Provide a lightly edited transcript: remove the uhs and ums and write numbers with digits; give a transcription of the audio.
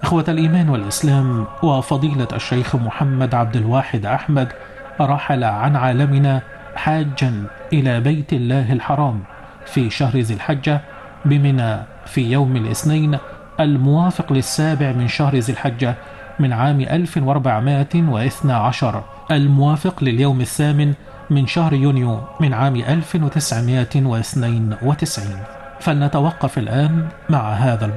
إخوة الإيمان والإسلام، وفضيلة الشيخ محمد عبد الواحد أحمد رحل عن عالمنا حاجا إلى بيت الله الحرام في شهر ذي الحجة بمنى في يوم الاثنين الموافق للسابع من شهر ذي الحجة من عام 1412 الموافق لليوم الثامن من شهر يونيو من عام 1992. فلنتوقف الآن مع هذا